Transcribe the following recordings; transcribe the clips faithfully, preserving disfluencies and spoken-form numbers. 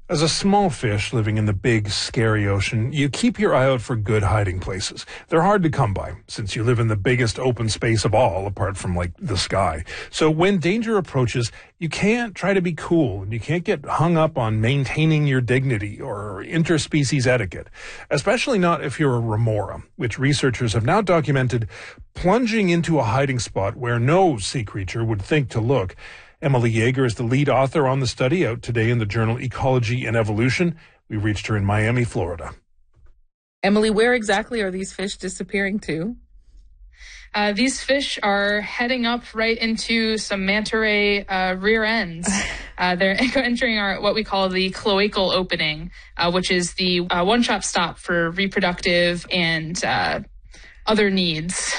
As a small fish living in the big, scary ocean, you keep your eye out for good hiding places. They're hard to come by, since you live in the biggest open space of all, apart from, like, the sky. So when danger approaches, you can't try to be cool, and you can't get hung up on maintaining your dignity or interspecies etiquette, especially not if you're a remora, which researchers have now documented plunging into a hiding spot where no sea creature would think to look. Emily Yeager is the lead author on the study, out today in the journal Ecology and Evolution. We reached her in Miami, Florida. Emily, where exactly are these fish disappearing to? Uh, these fish are heading up right into some manta ray uh, rear ends. Uh, they're entering our what we call the cloacal opening, uh, which is the uh, one-stop stop for reproductive and uh, other needs.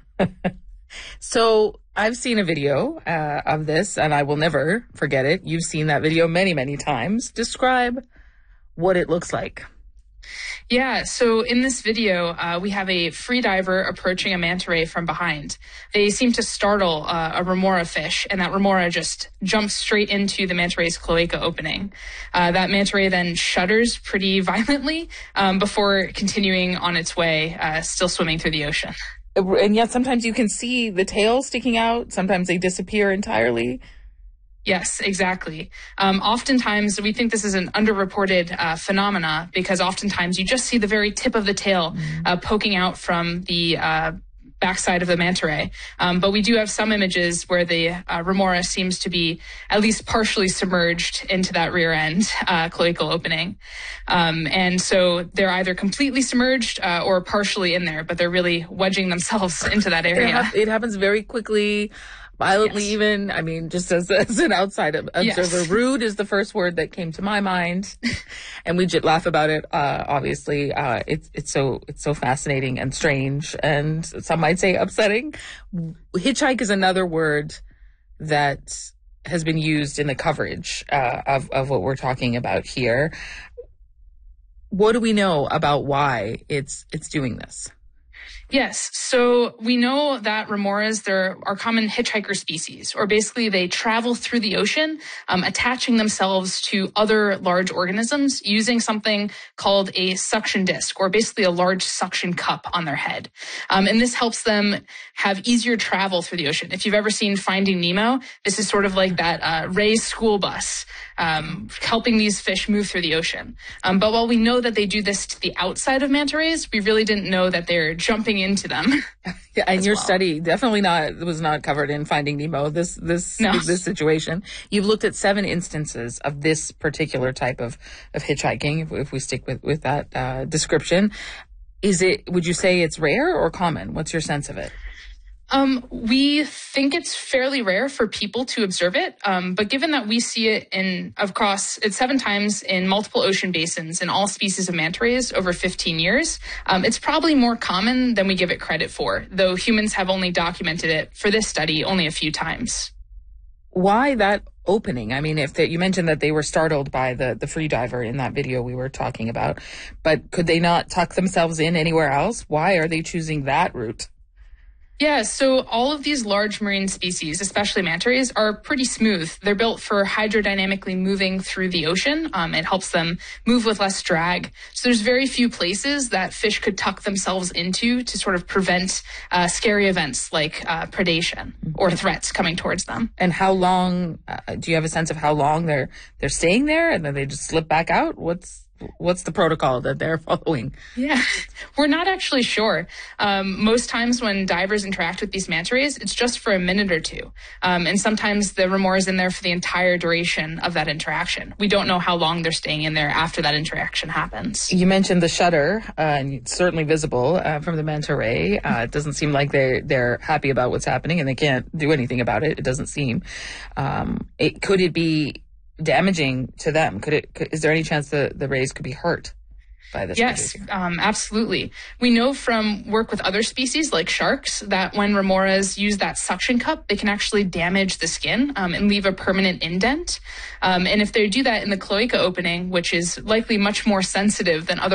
So I've seen a video uh, of this, and I will never forget it. You've seen that video many, many times. Describe what it looks like. Yeah, so in this video, uh, we have a freediver approaching a manta ray from behind. They seem to startle uh, a remora fish, and that remora just jumps straight into the manta ray's cloaca opening. Uh, that manta ray then shudders pretty violently um, before continuing on its way, uh, still swimming through the ocean. And yet sometimes you can see the tail sticking out. Sometimes they disappear entirely. Yes, exactly. Um, oftentimes, we think this is an underreported uh, phenomena because oftentimes you just see the very tip of the tail mm-hmm. uh, poking out from the uh, backside of the manta ray. Um, but we do have some images where the uh, remora seems to be at least partially submerged into that rear end uh, cloacal opening. Um, and so they're either completely submerged uh, or partially in there, but they're really wedging themselves into that area. It, ha- it happens very quickly. Violently, yes. Even. I mean, just as, as an outside observer, yes. Rude is the first word that came to my mind, and we just laugh about it. Uh, obviously, uh, it's it's so it's so fascinating and strange, and some might say upsetting. Hitchhike is another word that has been used in the coverage uh, of of what we're talking about here. What do we know about why it's it's doing this? Yes. So we know that remoras, they're our common hitchhiker species, or basically they travel through the ocean, um, attaching themselves to other large organisms using something called a suction disc, or basically a large suction cup on their head. Um, and this helps them have easier travel through the ocean. If you've ever seen Finding Nemo, this is sort of like that uh, Ray's school bus, um, helping these fish move through the ocean. Um, but while we know that they do this to the outside of manta rays, we really didn't know that they're jumping into them. Yeah, and your well. study definitely not was not covered in Finding Nemo. This this no. this situation. You've looked at seven instances of this particular type of of hitchhiking. If, if we stick with with that uh, description, is it? Would you say it's rare or common? What's your sense of it? Um, we think it's fairly rare for people to observe it, um, but given that we see it in across it's seven times in multiple ocean basins in all species of manta rays over fifteen years, um, it's probably more common than we give it credit for, though humans have only documented it for this study only a few times. Why that opening? I mean, if the, you mentioned that they were startled by the, the free diver in that video we were talking about, but could they not tuck themselves in anywhere else? Why are they choosing that route? Yeah, so all of these large marine species, especially manta rays, are pretty smooth. They're built for hydrodynamically moving through the ocean. Um, it helps them move with less drag. So there's very few places that fish could tuck themselves into to sort of prevent uh, scary events like uh, predation or threats coming towards them. And how long, uh, do you have a sense of how long they're they're staying there and then they just slip back out? What's What's the protocol that they're following? Yeah, we're not actually sure. Um, most times when divers interact with these manta rays, it's just for a minute or two. Um, and sometimes the remora is in there for the entire duration of that interaction. We don't know how long they're staying in there after that interaction happens. You mentioned the shudder, uh, and it's certainly visible uh, from the manta ray. Uh, it doesn't seem like they're, they're happy about what's happening, and they can't do anything about it. It doesn't seem. Um, it, could it be damaging to them? Could it? Could, is there any chance that the rays could be hurt by this? Yes, um, absolutely. We know from work with other species like sharks that when remoras use that suction cup, they can actually damage the skin um, and leave a permanent indent. Um, and if they do that in the cloaca opening, which is likely much more sensitive than other